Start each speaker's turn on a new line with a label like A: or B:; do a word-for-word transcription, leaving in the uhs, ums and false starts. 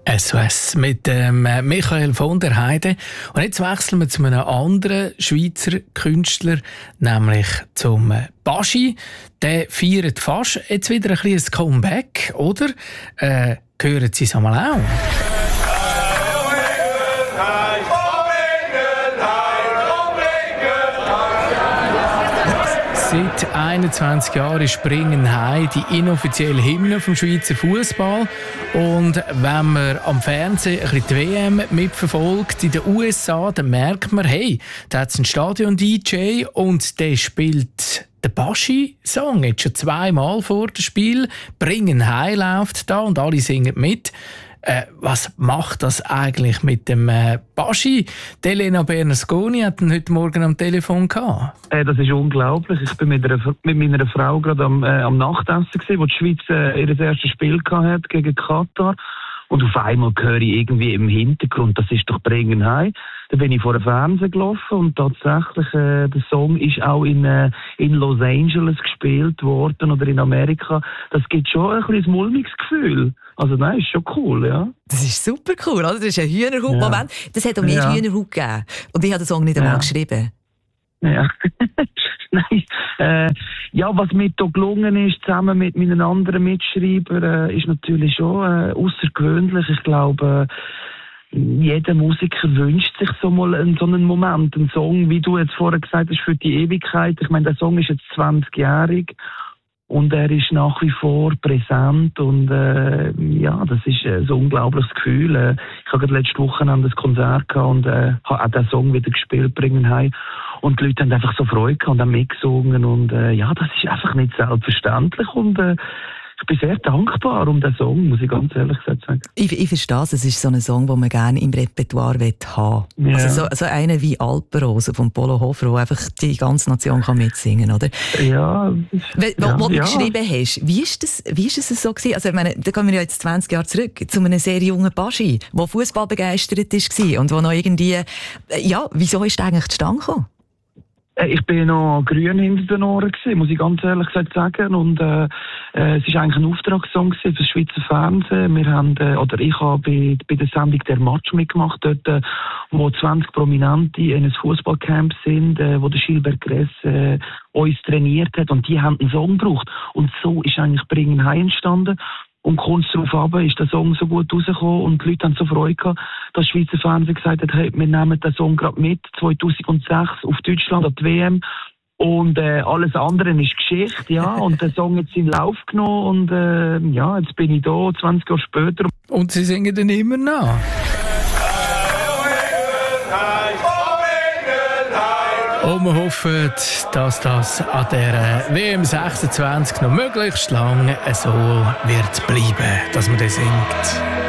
A: S O S mit ähm, Michael von der Heide. Und jetzt wechseln wir zu einem anderen Schweizer Künstler, nämlich zum Baschi. Der feiert fast jetzt wieder ein bisschen ein Comeback, oder? Äh, hören Sie es einmal auch? Seit einundzwanzig Jahren springen heim die inoffizielle Hymne vom Schweizer Fußball. Und wenn man am Fernsehen ein bisschen die W M mitverfolgt in den U S A, dann merkt man, hey, da hat es einen Stadion-D J und der spielt den Baschi-Song jetzt schon zweimal vor dem Spiel. Bringen heim läuft da und alle singen mit. Äh, was macht das eigentlich mit dem äh, Baschi? Elena Bernasconi hat ihn heute Morgen am Telefon gehabt.
B: Äh, das ist unglaublich. Ich bin mit, einer, mit meiner Frau gerade am, äh, am Nachtessen gewesen, wo die Schweiz äh, ihr erstes Spiel hat gegen Katar. Und auf einmal höre ich irgendwie im Hintergrund, das ist doch Bringen heim. Da bin ich vor dem Fernsehen gelaufen und tatsächlich, äh, der Song ist auch in, äh, in Los Angeles gespielt worden oder in Amerika. Das gibt schon ein bisschen ein mulmiges Gefühl. Also nein, ist schon cool, ja.
C: Das ist super cool, oder? Das ist ein Hühnerhaut-Moment. Ja. Das hat auch mir ja. Hühnerhaut gegeben. Und ich habe den Song nicht einmal ja. geschrieben.
B: Ja. Nein. Äh, ja, was mir hier gelungen ist, zusammen mit meinen anderen Mitschreibern, äh, ist natürlich schon äh, außergewöhnlich. Ich glaube, äh, jeder Musiker wünscht sich so mal einen, so einen Moment, einen Song, wie du jetzt vorher gesagt hast, für die Ewigkeit. Ich meine, der Song ist jetzt zwanzigjährig. Und er ist nach wie vor präsent und äh, ja, das ist äh, so ein unglaubliches Gefühl. Äh, ich habe gerade letzte Woche ein Konzert gehabt und äh, habe auch den Song wieder gespielt, Bringen heim. Und die Leute haben einfach so Freude gehabt und haben mitgesungen und äh, ja, das ist einfach nicht selbstverständlich und äh, ich bin sehr dankbar um den Song, muss ich ganz ehrlich sagen.
C: Ich, ich verstehe es, es ist so ein Song, den man gerne im Repertoire haben will. Ja. Also so, so einer wie Alpenrose von Polo Hofer, wo einfach die ganze Nation kann mitsingen kann, oder?
B: Ja.
C: Wo,
B: ja,
C: wo du
B: ja.
C: geschrieben hast, wie ist das, wie ist das so gewesen? Also ich meine, da kommen wir ja jetzt zwanzig Jahre zurück zu einem sehr jungen Baschi, der Fußball begeistert war und wo noch irgendwie, ja, wieso ist der eigentlich zustande gekommen?
B: Ich bin noch grün hinter den Ohren gewesen, muss ich ganz ehrlich gesagt sagen. Und äh, äh, es ist eigentlich ein Auftragssong für das Schweizer Fernsehen. Wir haben, äh, oder ich habe bei, bei der Sendung «Der Match» mitgemacht, dort, äh, wo zwanzig Prominente in einem Fußballcamp sind, äh, wo der Gilbert Gress äh, uns trainiert hat. Und die haben einen Song gebraucht. Und so ist eigentlich «Bringen heim» entstanden. Und kurz darauf ist der Song so gut rausgekommen und die Leute haben so Freude gehabt, dass das Schweizer Fernsehen gesagt hat, hey, wir nehmen den Song gerade mit, zweitausendsechs auf Deutschland an die W M. Und äh, alles andere ist Geschichte, ja. Und der Song hat seinen Lauf genommen und äh, ja, jetzt bin ich da, zwanzig Jahre später.
A: Und sie singen dann immer nach. Und wir hoffen, dass das an der W M sechsundzwanzig noch möglichst lange so wird bleiben, dass man das singt.